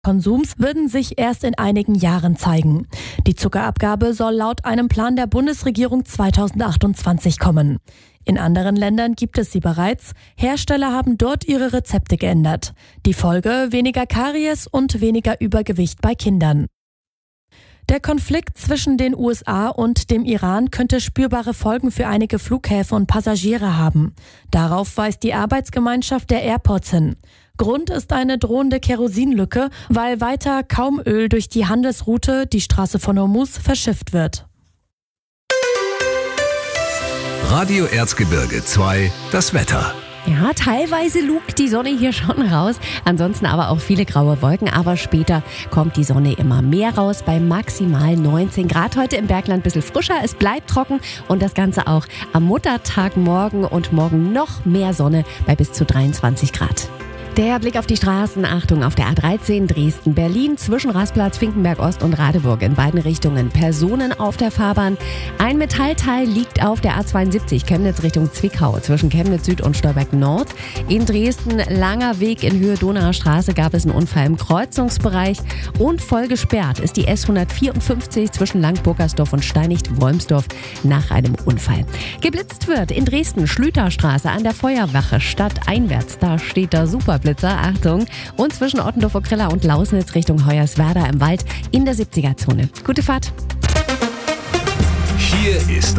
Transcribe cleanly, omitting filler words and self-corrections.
Konsums würden sich erst in einigen Jahren zeigen. Die Zuckerabgabe soll laut einem Plan der Bundesregierung 2028 kommen. In anderen Ländern gibt es sie bereits. Hersteller haben dort ihre Rezepte geändert. Die Folge: weniger Karies und weniger Übergewicht bei Kindern. Der Konflikt zwischen den USA und dem Iran könnte spürbare Folgen für einige Flughäfen und Passagiere haben. Darauf weist die Arbeitsgemeinschaft der Airports hin. Grund ist eine drohende Kerosinlücke, weil weiter kaum Öl durch die Handelsroute, die Straße von Hormuz, verschifft wird. Radio Erzgebirge 2, das Wetter. Ja, teilweise lugt die Sonne hier schon raus, ansonsten aber auch viele graue Wolken, aber später kommt die Sonne immer mehr raus bei maximal 19 Grad. Heute im Bergland ein bisschen frischer, es bleibt trocken und das Ganze auch am Muttertag morgen und morgen noch mehr Sonne bei bis zu 23 Grad. Der Blick auf die Straßen, Achtung, auf der A13 Dresden-Berlin zwischen Rastplatz, Finkenberg-Ost und Radeburg in beiden Richtungen. Personen auf der Fahrbahn. Ein Metallteil liegt auf der A72 Chemnitz Richtung Zwickau zwischen Chemnitz Süd und Stolberg Nord. In Dresden langer Weg in Höhe Donauer Straße gab es einen Unfall im Kreuzungsbereich und voll gesperrt ist die S154 zwischen Lang-Burgersdorf und Steinig-Wolmsdorf nach einem Unfall. Geblitzt wird in Dresden Schlüterstraße an der Feuerwache stadteinwärts. Da steht der Superblitzer, Achtung, und zwischen Ottendorf-Okrilla und Lausnitz Richtung Hoyerswerda im Wald in der 70er-Zone. Gute Fahrt. Hier ist